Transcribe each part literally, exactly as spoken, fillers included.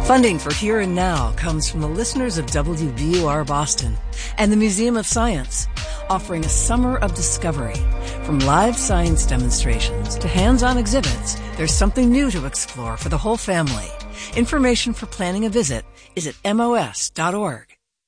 Funding for Here and Now comes from the listeners of W B U R Boston and the Museum of Science, offering a summer of discovery. From live science demonstrations to hands-on exhibits, there's something new to explore for the whole family. Information for planning a visit is at M O S dot org.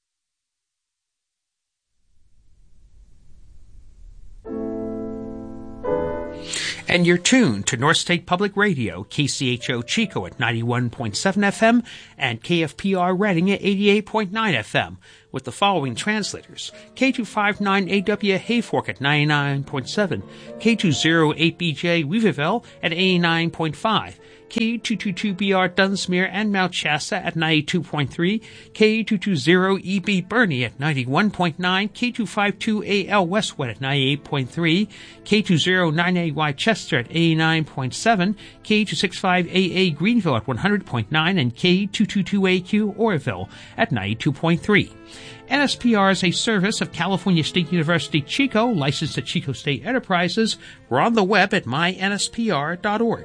And you're tuned to North State Public Radio, K C H O Chico at ninety-one point seven F M and K F P R Reading at eighty-eight point nine F M, with the following translators: K two fifty-nine A W Hayfork at ninety-nine point seven, K two oh eight B J Weaverville at eighty-nine point five, K two twenty-two B R Dunsmuir and Mount Shasta at ninety-two point three, K two twenty E B Bernie at ninety-one point nine, K two fifty-two A L Westwood at ninety-eight point three, K two oh nine A Y Chester at eighty-nine point seven, K two sixty-five A A Greenville at one hundred point nine, and K two twenty-two A Q Oroville at ninety-two point three. N S P R is a service of California State University Chico, licensed at Chico State Enterprises. We're on the web at my N S P R dot org.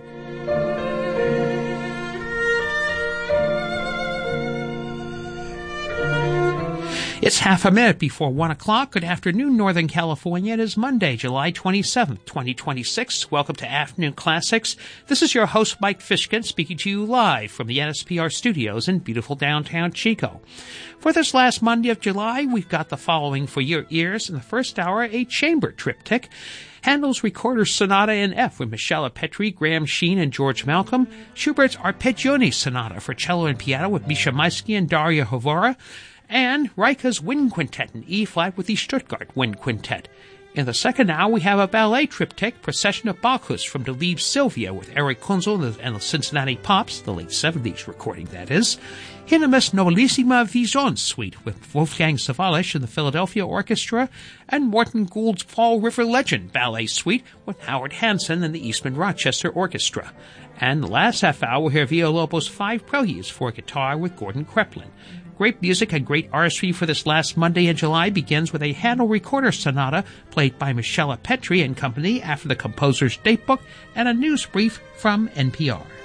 It's half a minute before one o'clock. Good afternoon, Northern California. It is Monday, July twenty-seventh, twenty twenty-six. Welcome to Afternoon Classics. This is your host, Mike Fishkin, speaking to you live from the N S P R studios in beautiful downtown Chico. For this last Monday of July, we've got the following for your ears. In the first hour, a chamber triptych: Handel's Recorder Sonata in F with Michela Petri, Graham Sheen, and George Malcolm; Schubert's Arpeggione Sonata for cello and piano with Misha Maisky and Daria Hovora; and Reicha's Wind Quintet in E-flat with the Stuttgart Wind Quintet. In the second hour, we have a ballet triptych, Procession of Bacchus from De Liebe Sylvia with Eric Kunzel and the Cincinnati Pops, the late seventies recording, that is. Hieronymus Nobilissima Vision Suite with Wolfgang Sawallisch and the Philadelphia Orchestra, and Morton Gould's Fall River Legend Ballet Suite with Howard Hansen and the Eastman Rochester Orchestra. And the last half hour, we'll hear Villalobos' Five Preludes for guitar with Gordon Kreplin. Great music and great artistry for this last Monday in July begins with a Handel Recorder Sonata played by Michela Petri and Company after the composer's datebook and a news brief from N P R.